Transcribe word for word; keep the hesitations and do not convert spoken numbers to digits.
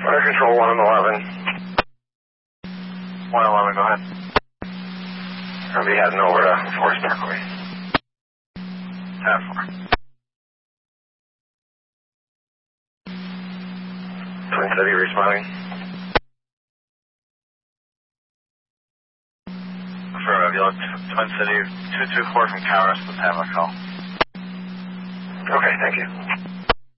Fire control one eleven. one eleven, go ahead. I'll be heading over to Forest Parkway. ten four. Twin City responding. Affirmative, you look Twin City two two four from Cowers, let's have a call. Okay, thank you.